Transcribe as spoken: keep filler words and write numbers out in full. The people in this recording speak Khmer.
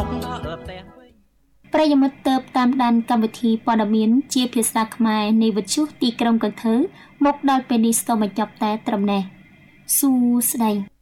ប្រិយមិត្តទើបតាមដានកម្មវិធីព័ត៌មានជាភាសាខ្មែរនៃវិទ្យុទីក្រុងកន្ធើមកដល់ពេលនេះសូមបញ្ចប់តែត្រឹមនេះសួស្តី